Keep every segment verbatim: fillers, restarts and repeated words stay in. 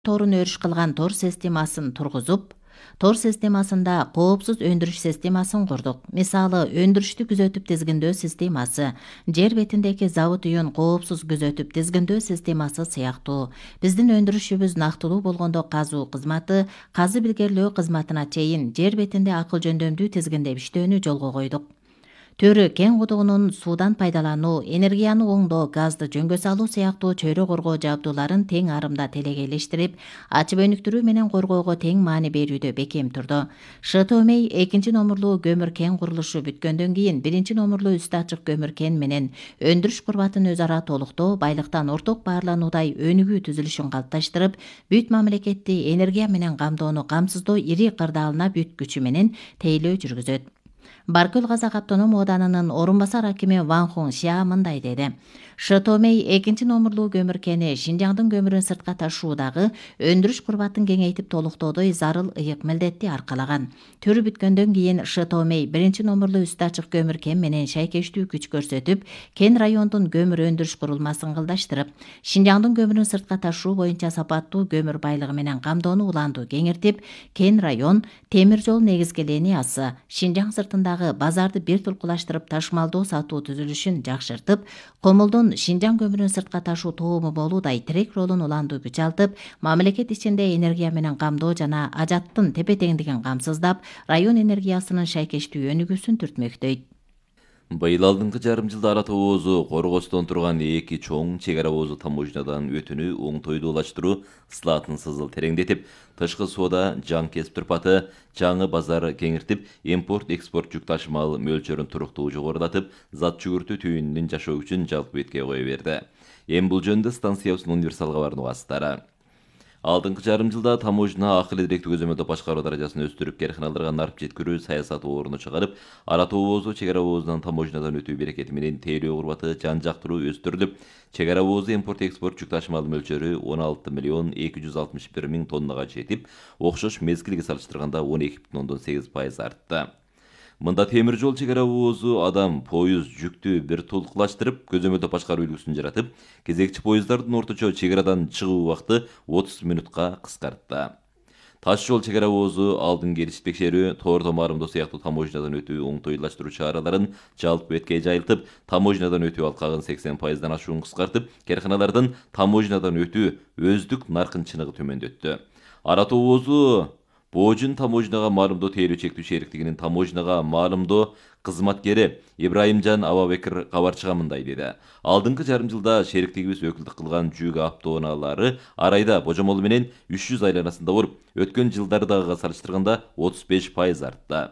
торун өрүш кылган тор системасын тургузуп, тор системасында коопсуз өндүрүш системасын курдук. Мисалы, өндүрүштү күзөтүп тизгиндөө системасы, жер бетиндеги завод үйүн коопсуз күзөтүп тизгиндөө системасы сыяктуу. Биздин өндүрүшүбүз нактылуу болгондо казуу кызматы, казы билгерлөө кызматына чейин жер бетинде акыл жөндөмдүү тизгиндеп иштөөнү жолго койдук. Төрү кен кудугунун суудан пайдалануу, энергияны оңдоо, газды жөнгө салуу сыяктуу чөйрө коргоо жабдууларын тең арымда телегейлештирип, ачып өнүктүрүү менен коргоого тең маани берүүдө бекем турду. ШТОМЕЙ экинчи номурлуу көмүр кен курулушу бүткөндөн кийин биринчи номурлуу үстү ачык көмүр кен менен өндүрүш курбатын өз ара толуктоо, байлыктан орток баарлануудай өнүгүү түзүлүшүн калыпташтырып, бүт мамлекетти энергия менен камдоону камсыздоо ири кырдаалына бүт күчү менен тейлөө жүргүзөт. Баркөл Казак автоном ооданынын орун басар акими Ван Хун Шиа мындай деди. ШТОМЕЙ экинчи номурлуу көмүр кени Шинжаңдын көмүрүн сыртка ташуудагы өндүрүш курбатын кеңейтип толуктоодой зарыл ыйык милдетти аркалаган. Төрү бүткөндөн кийин ШТОМЕЙ биринчи номурлуу үстү ачык көмүр кен менен шайкештүү күч көрсөтүп, кен райондун көмүр өндүрүш курулмасын кылдаштырып, Шинжаңдын көмүрүн сыртка ташуу боюнча сапаттуу көмүр байлыгы менен камдоону уланду кеңиртип, кен район темир жол негизги линиясы Шинжаң сыртындагы базарды бир тулкулаштырып ташмалдоо сатуу түзүлүшүн жакшыртып, Комулдун Шинжаң көмүрүн сыртка ташуу тоому болуудай тирек ролун уланду күч алтып, мамлекет ичинде энергия менен камдоо жана ажаттын тепе-теңдигин камсыздап, район энергиясынын шайкештүү өнүгүүсүн түртмөктөйт. Быйыл алдыңкы жарым жылда ара тоозу коргостон турган эки чоң чек ара оозу таможнядан өтүүнү оңтойдуулаштыруу сылаатын сызыл тереңдетип, тышкы соода жаң кесип турпаты, жаңы базар кеңиртип, импорт-экспорт жүк ташымал мөлчөрүн туруктуу жогорулатып, зат жүгүртүү түйүнүнүн жашоо үчүн жалпы бетке кое берди. Эми бул жөнүндө станциябыздын универсал кабарынын угасыздары. Алдыңкы жарым жылда таможня акыл эдиректүү көзөмөлдөө башкаруу даражасын өстүрүп, керканаларга нарып жеткирүү саясаты орну чыгарып, ара тоозу чек ара оозунан таможнядан өтүү берекети менен тейлөө курбаты жан жактыруу өстүрүлүп, чек ара оозу импорт-экспорт жүк ташымал мөлчөрү он алты миллион эки жүз алтымыш бир миң тоннага жетип, окшош мезгилге салыштырганда он эки бүтүн ондон сегиз пайыз артты. Мында темир жол чек ара оозу адам, поезд, жүктү бир тулкулаштырып, көзөмөлдөө башкаруу үлгүсүн жаратып, кезекчи поезддардын орточо чек арадан чыгуу убакыты отуз мүнөткө кыскартты. Таш жол чек ара оозу алдын келиш текшерүү, тоордон марымдоо сыяктуу таможнядан өтүү оңтойлаштыруу чараларын жалпы бетке жайылтып, таможнядан өтүү алкагын сексен пайыздан ашуун кыскартып, керканалардын таможнядан өтүү өздүк наркын чыныгы төмөндөттү. Ара тоозу Боожун таможняга маалымдоо тейлөө чектүү шериктигинин таможняга маалымдоо кызматкери Ибраимжан Абабекир кабарчыга мындай деди. Алдыңкы жарым жылда шериктигибиз өкүлдүк кылган жүк автоунаалары ар айда божомолу менен үч жүз айланасында болуп, өткөн жылдардагыга салыштырганда отуз беш пайыз артты.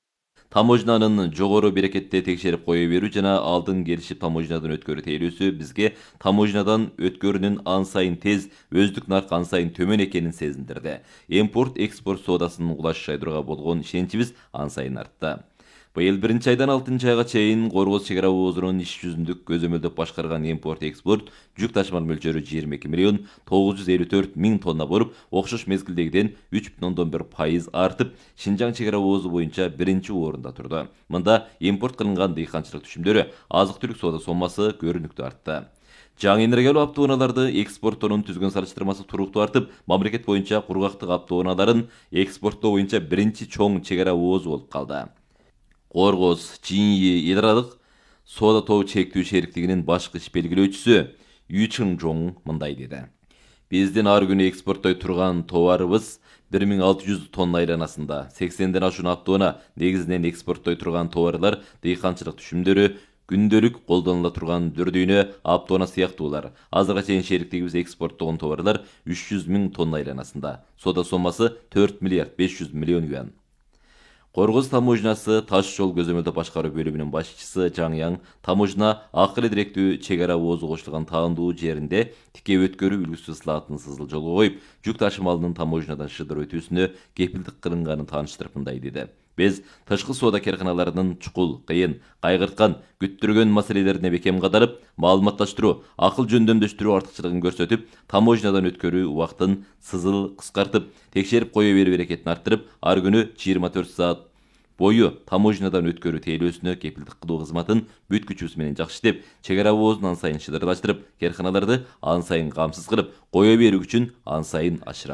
Таможнанын жогору берекетте текшерип кое берүү жана алдын келишип таможнядан өткөрүү тейлөөсү бизге таможнядан өткөрүүнүн ан сайын тез, өздүк нарк ан сайын төмөн экенин сезиндирди. Импорт-экспорт соодасынын улашыш айдырууга болгон ишеничибиз ан сайын артты. Быйыл биринчи айдан алтынчы айга чейин Коргоз чек ара оозунун иш жүзүндүк көзөмөлдөп башкарган импорт-экспорт жүк ташымал мөлчөрү жыйырма эки миллион тогуз жүз элүү төрт миң тонна болуп, окшош мезгилдегиден үч бүтүн ондон бир пайыз артып, Шинжаң чек ара оозу боюнча биринчи орунда турду. Мында импорт кылынган дыйканчылык түшүмдөрү, азык-түлүк соода соммасы көрүнүктүү артты. Жаңы энергиялуу автоунааларды экспорттоонун түзгөн салыштырмасы туруктуу артып, мамлекет боюнча кургактык автоунааларын экспорттоо боюнча биринчи чоң чек ара оозу болуп калды. Коргоз, Чиньи, эл аралык соода тобу чектүү шериктигинин башкы иш белгилөөчүсү Ю Чың Жоң мындай деди. Биздин ар күнү экспорттой турган товарыбыз бир миң алты жүз тонна айланасында, сексенден ашуун автоунаа негизинен экспорттой турган товарлар, дыйканчылык түшүмдөрү, күндөлүк колдонула турган дүрдүйнө, автоунаа сыяктуулар. Азырга чейин шериктигибиз экспорттогон товарлар үч жүз миң тонна айланасында. Соода соммасы төрт миллиард беш жүз миллион юан. Коргоз таможнясы таш жол көзөмөлдөө башкаруу бөлүмүнүн башчысы Жаңяң таможня акыл эдиректүү чек ара оозу кошулган таандуу жеринде тике өткөрүү үлгүсү сылаатын сызыл жолго коюп, жүк ташымалынын таможнядан шыдыр өтүүсүнө кепилдик кылынганын тааныштырып мындай деди. Биз тышкы соода керканаларынын чукул, кыйын, кайгырткан, күттүргөн маселелерине бекем кадалып, маалыматташтыруу, акыл жөндөмдөштүрүү артыкчылыгын көрсөтүп, таможнядан өткөрүү убактын сызыл кыскартып, текшерип кое берүү берекетин арттырып, ар күнү жыйырма төрт саат бою таможнядан өткөрүү тейлөөсүнө кепилдик кылуу кызматын бүткүчүбүз менен жакшы иштеп, чек ара оозун ан сайын шыдырдаштырып, керканаларды ан сайын камсыз кылып, кое берүү күчүн ан сайын ашырат.